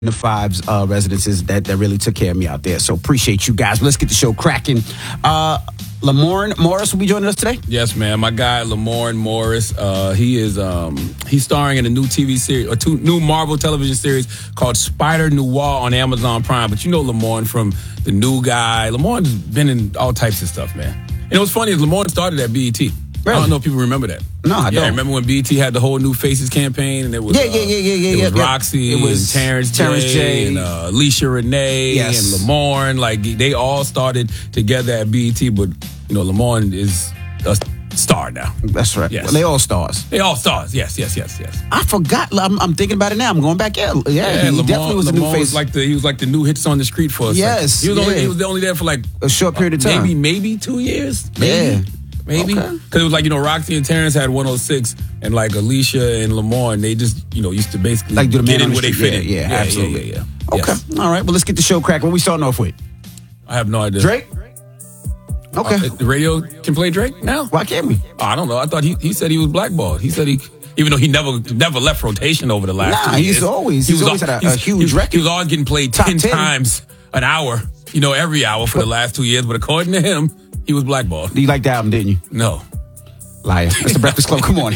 the Fives residences that really took care of me out there. So appreciate you guys. Let's get the show cracking. Lamorne Morris will be joining us today. Yes, man. My guy Lamorne Morris. He's starring in a new TV series, or new Marvel television series called Spider Noir on Amazon Prime. But you know Lamorne from The New Guy. Lamorne's been in all types of stuff, man. And what's funny is Lamorne started at BET. Really? I don't know if people remember that. No, I don't. Remember when BET had the whole New Faces campaign, and it was it was Roxy, it was and Terrence J, and Alicia Renee, and Lamorne. Like they all started together at BET, but you know Lamorne is a star now. That's right. Yes. Well, they all stars. They all stars. Yes. I forgot. I'm thinking about it now. I'm going back. Yeah, he Lamorne, definitely was a new face. He was like the new hits on the street for us. Yes, he was only there for like a short period of time. Maybe 2 years. Maybe. Okay. Because it was like, Roxy and Terrence had 106, and like Alicia and Lamorne, they just, used to basically like do the get in where the they fit in. Yeah, absolutely. Yeah. Okay. Yes. All right. Well, let's get the show cracking. What we starting off with? I have no idea. Drake? Okay. The radio can play Drake now? Why can't we? I don't know. I thought he said he was blackballed. He said even though he never left rotation over the last 2 years. He's always had a huge record. He was always getting played 10 times an hour, every hour for the last 2 years. But according to him, he was blackballed. You liked the album, didn't you? No. Liar. It's the Breakfast Club. Come on.